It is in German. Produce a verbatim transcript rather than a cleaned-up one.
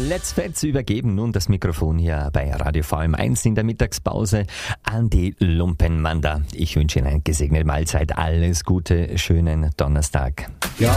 Let's Fets übergeben nun das Mikrofon hier bei Radio V M eins in der Mittagspause an die Lumpenmanda. Ich wünsche Ihnen eine gesegnete Mahlzeit, alles Gute, schönen Donnerstag. Ja,